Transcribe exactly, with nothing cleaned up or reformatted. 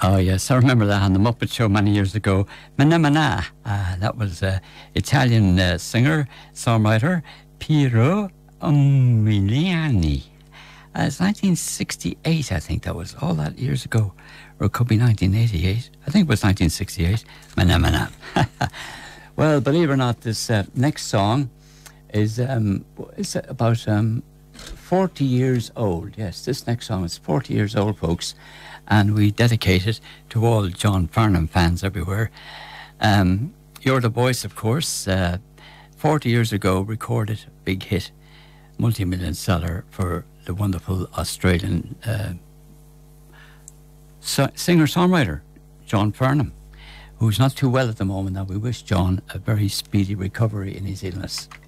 Oh, yes, I remember that on The Muppet Show many years ago. Mana Mana, uh, that was uh, Italian uh, singer, songwriter, Piero Umiliani. Uh, it's nineteen sixty-eight, I think that was, all that years ago. Or it could be nineteen eighty-eight. I think it was nineteen sixty-eight. Mana Mana. Well, believe it or not, this uh, next song is um, it's about um, forty years old. Yes, this next song is forty years old, folks. And we dedicate it to all John Farnham fans everywhere. Um, You're the Voice, of course, uh, forty years ago recorded big hit, multi-million seller for the wonderful Australian uh, so- singer-songwriter, John Farnham, who's not too well at the moment. Now we wish John a very speedy recovery in his illness.